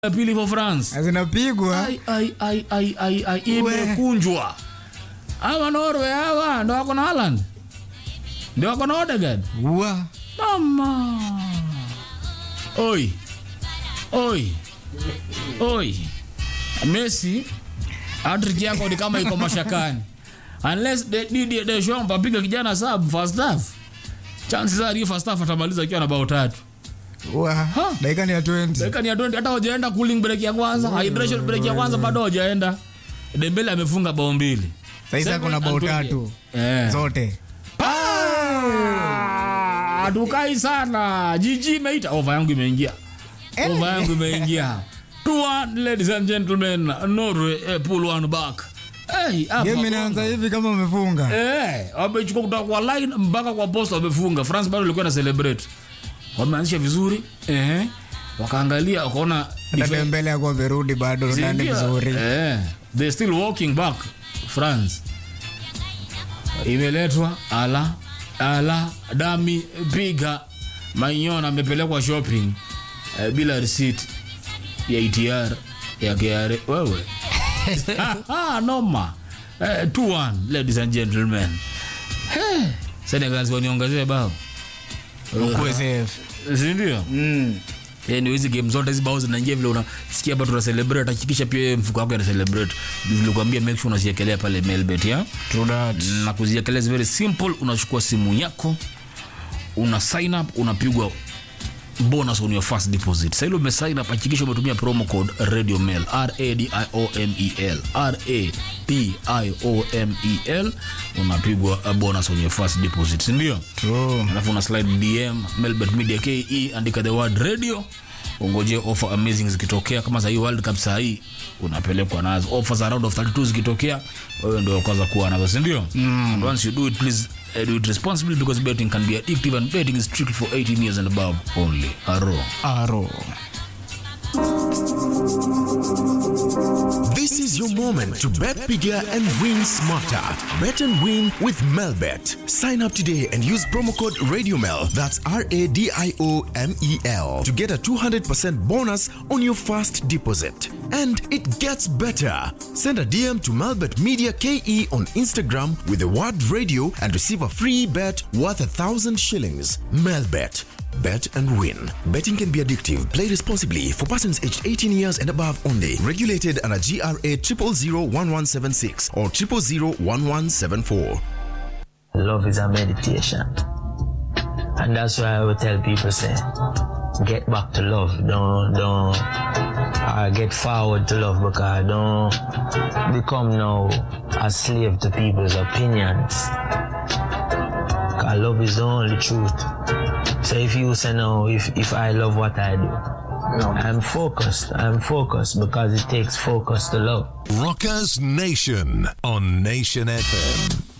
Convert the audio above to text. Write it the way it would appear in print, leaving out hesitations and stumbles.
pili for France. Zinapigwa. Ai imekunjwa. Hawa Norway hawa ndio wako na Haaland. Ndio wako na Odegaard. Wa. Mama. Oi. Messi hat-trick yako ni kama iko mashakani. Unless the show mpapiga kijana sub first half. Chances are first half atamaliza akiwa na bao 3. Wa. Dakika ni ya 20. Hata hajaenda cooling break ya kwanza, hydration break ya kwanza bado hajaenda. Dembele amefunga bao 2. Sasa kuna bao 3 zote. Tukai sana. GG imeita. Over yangu imeingia. 2-1 ladies and gentlemen. Norway pull one back. Game inaanza hivi kama umefunga. Wamechukua kutoka kwa line mpaka kwa post wamefunga. France bado ilikuwa na celebrate. Wameanzisha vizuri. Wakaangalia wakaona Dembele yako amerudi bado ndani vizuri. They still walking back France. Imeletwa ala dami piga Maignan amepelekwa shopping bila receipt ya ETR ya KRA wewe. Noma. 2-1 ladies and gentlemen. Senegal waniongezea bao. Kwa safe. Ndio. Yaani hizi game zote hizi bao zinaingia vile unasikia bado tuna celebrate, hakikisha pia mfuko wako una celebrate. Nilikwambia make sure unasiekelea pale Melbet ya. True that. Na kuziekelea is very simple, unachukua simu yako, una sign up, unapigwa bonus on your first deposit. Sasa ile ume sign up, hakikisha umetumia promo code RADIOMEL RADIOMEL, unapigwa bonus on your first deposit, ndio? True. Alafu una slide DM Melbet Media KE, andika the word radio, ungoje offer amazing zikitokea. Kama sasa hii World Cup sasa hii unapelekwa nazo offers around of 32 zikitokea, wewe ndio kwanza kuwa nazo, ndio? And once you do it, please do it responsibly, because betting can be addictive and betting is strictly for 18 years and above only. Aro. This is your moment to bet bigger and win smarter. Bet and win with Melbet. Sign up today and use promo code RADIOMEL, that's RADIOMEL, to get a 200% bonus on your first deposit. And it gets better. Send a DM to Melbet Media KE on Instagram with the word radio and receive a free bet worth 1,000 shillings. Melbet. Bet and win. Betting can be addictive. Play responsibly for persons aged 18 years and above only. Regulated under GRA 0001176 or 0001174. Love is a meditation. And that's why I would tell people, say, get back to love. Don't get forward to love, because don't become now a slave to people's opinions. Because love is the only truth. So if you say no, if I love what I do, I'm focused because it takes focus to love. Rockers Nation on Nation FM.